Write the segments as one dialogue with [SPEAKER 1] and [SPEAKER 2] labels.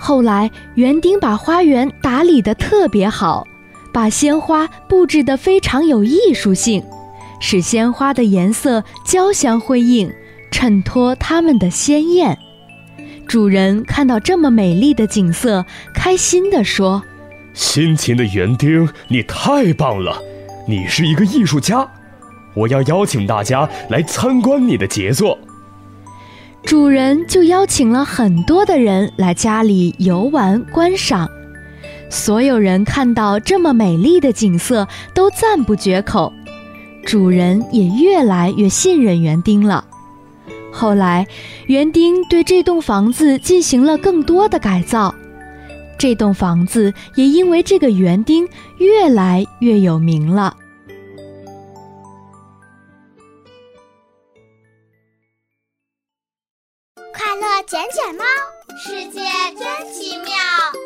[SPEAKER 1] 后来园丁把花园打理得特别好，把鲜花布置得非常有艺术性，使鲜花的颜色交相辉映，衬托它们的鲜艳。主人看到这么美丽的景色，开心地说：
[SPEAKER 2] 辛勤的园丁，你太棒了，你是一个艺术家，我要邀请大家来参观你的杰作。
[SPEAKER 1] 主人就邀请了很多的人来家里游玩观赏，所有人看到这么美丽的景色都赞不绝口，主人也越来越信任园丁了。后来园丁对这栋房子进行了更多的改造，这栋房子也因为这个园丁越来越有名了。
[SPEAKER 3] 快乐卷卷猫，世界真奇妙。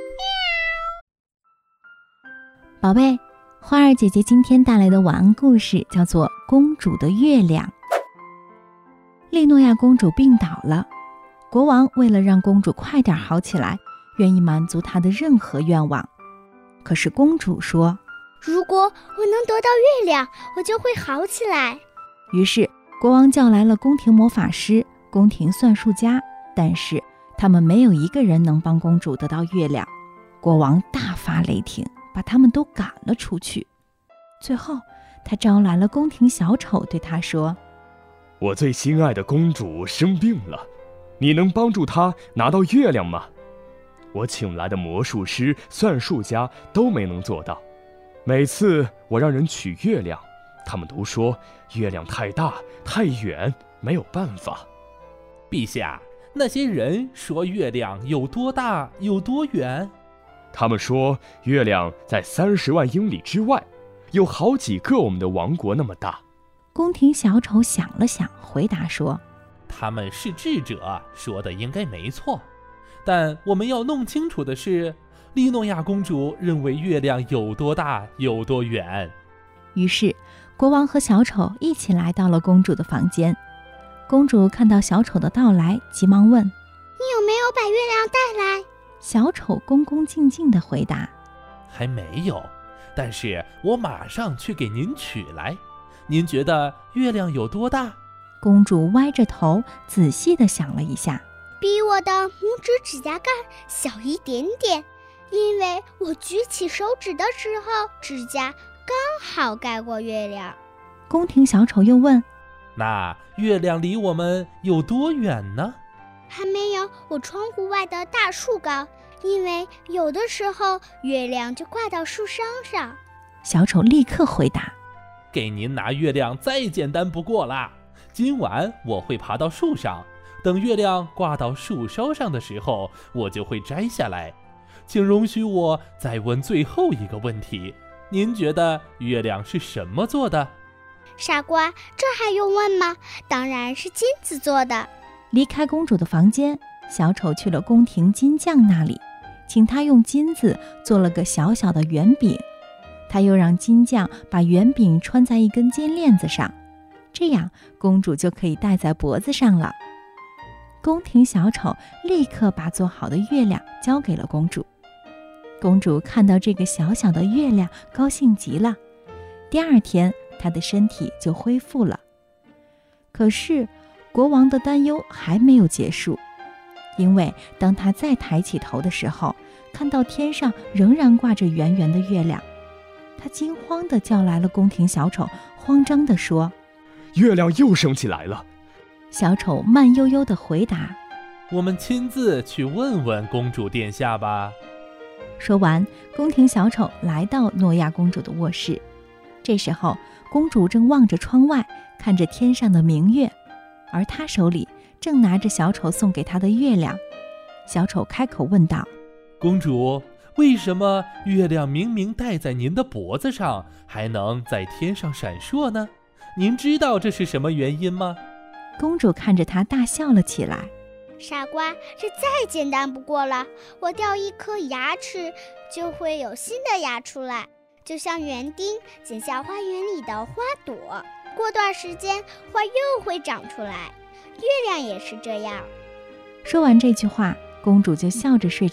[SPEAKER 4] 宝贝，花儿姐姐今天带来的晚安故事叫做《公主的月亮》。利诺亚公主病倒了，国王为了让公主快点好起来，愿意满足她的任何愿望。可是公主说，
[SPEAKER 3] 如果我能得到月亮，我就会好起来。
[SPEAKER 4] 于是国王叫来了宫廷魔法师、宫廷算术家，但是他们没有一个人能帮公主得到月亮。国王大发雷霆，把他们都赶了出去。最后他招来了宫廷小丑，对他说，
[SPEAKER 2] 我最心爱的公主生病了，你能帮助她拿到月亮吗？我请来的魔术师、算术家都没能做到。每次我让人取月亮，他们都说月亮太大太远，没有办法。
[SPEAKER 5] 陛下，那些人说月亮有多大有多远？
[SPEAKER 2] 他们说月亮在30万英里之外，有好几个我们的王国那么大。
[SPEAKER 4] 宫廷小丑想了想，回答说，
[SPEAKER 5] 他们是智者，说的应该没错，但我们要弄清楚的是，利诺亚公主认为月亮有多大有多远。
[SPEAKER 4] 于是国王和小丑一起来到了公主的房间。公主看到小丑的到来，急忙问，
[SPEAKER 3] 你有没有把月亮带来？
[SPEAKER 4] 小丑恭恭敬敬地回答，
[SPEAKER 5] 还没有，但是我马上去给您取来。您觉得月亮有多大？
[SPEAKER 4] 公主歪着头仔细地想了一下，
[SPEAKER 3] 比我的拇指指甲盖小一点点，因为我举起手指的时候，指甲刚好盖过月亮。
[SPEAKER 4] 宫廷小丑又问，
[SPEAKER 5] 那月亮离我们有多远呢？
[SPEAKER 3] 还没有我窗户外的大树高，因为有的时候月亮就挂到树梢上。
[SPEAKER 4] 小丑立刻回答，
[SPEAKER 5] 给您拿月亮再简单不过啦。今晚我会爬到树上，等月亮挂到树梢上的时候，我就会摘下来。请容许我再问最后一个问题，您觉得月亮是什么做的？
[SPEAKER 3] 傻瓜，这还用问吗？当然是金子做的。
[SPEAKER 4] 离开公主的房间，小丑去了宫廷金匠那里，请他用金子做了个小小的圆饼。他又让金匠把圆饼穿在一根金链子上，这样公主就可以戴在脖子上了。宫廷小丑立刻把做好的月亮交给了公主。公主看到这个小小的月亮，高兴极了。第二天，她的身体就恢复了。可是国王的担忧还没有结束，因为当他再抬起头的时候，看到天上仍然挂着圆圆的月亮。他惊慌地叫来了宫廷小丑，慌张地说，
[SPEAKER 2] 月亮又升起来了。
[SPEAKER 4] 小丑慢悠悠地回答，
[SPEAKER 5] 我们亲自去问问公主殿下吧。
[SPEAKER 4] 说完，宫廷小丑来到诺亚公主的卧室。这时候公主正望着窗外，看着天上的明月，而她手里正拿着小丑送给她的月亮。小丑开口问道，
[SPEAKER 5] 公主，为什么月亮明明戴在您的脖子上，还能在天上闪烁呢？您知道这是什么原因吗？
[SPEAKER 4] 公主看着他大笑了起来，
[SPEAKER 3] 傻瓜，这再简单不过了。我掉一颗牙齿，就会有新的牙出来，就像园丁剪下花园里的花朵，过段时间花又会长出来。月亮也是这样。
[SPEAKER 4] 说完这句话，公主就笑着睡